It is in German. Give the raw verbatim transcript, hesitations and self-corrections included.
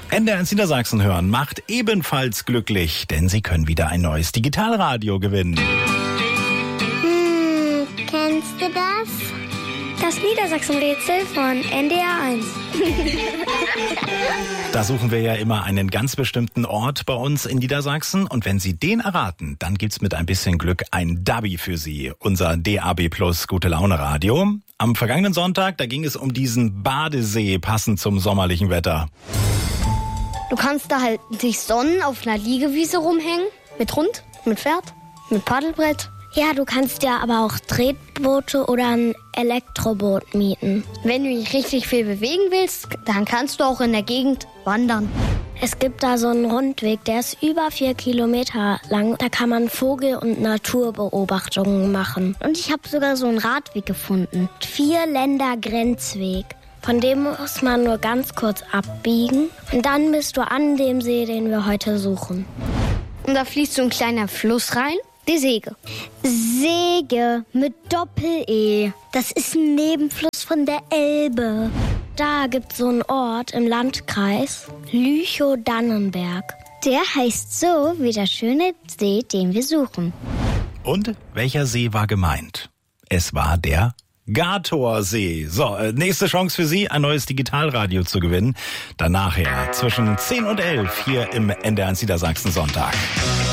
N D R eins Niedersachsen hören macht ebenfalls glücklich, denn Sie können wieder ein neues Digitalradio gewinnen. Hm, kennst du das? Das Niedersachsen-Rätsel von N D R eins. Da suchen wir ja immer einen ganz bestimmten Ort bei uns in Niedersachsen. Und wenn Sie den erraten, dann gibt's mit ein bisschen Glück ein Dubby für Sie. Unser D A B Plus Gute-Laune-Radio. Am vergangenen Sonntag, da ging es um diesen Badesee, passend zum sommerlichen Wetter. Du kannst da halt dich sonnen, auf einer Liegewiese rumhängen. Mit Hund, mit Pferd, mit Paddelbrett. Ja, du kannst ja aber auch Tretboote oder ein Elektroboot mieten. Wenn du dich richtig viel bewegen willst, dann kannst du auch in der Gegend wandern. Es gibt da so einen Rundweg, der ist über vier Kilometer lang. Da kann man Vogel- und Naturbeobachtungen machen. Und ich habe sogar so einen Radweg gefunden. Vier-Länder-Grenzweg. Von dem muss man nur ganz kurz abbiegen. Und dann bist du an dem See, den wir heute suchen. Und da fließt so ein kleiner Fluss rein. Die Seege. Seege mit Doppel-E. Das ist ein Nebenfluss von der Elbe. Da gibt's so einen Ort im Landkreis, Lüchow-Dannenberg. Der heißt so wie der schöne See, den wir suchen. Und welcher See war gemeint? Es war der Gatorsee. So, nächste Chance für Sie, ein neues Digitalradio zu gewinnen. Dann nachher zwischen zehn und elf hier im N D R eins Niedersachsen Sonntag.